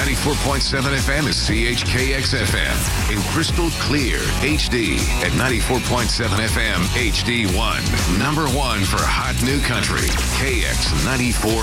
94.7 FM is CHKX FM in crystal clear HD at 94.7 FM HD1. Number one for hot new country. KX 94.7.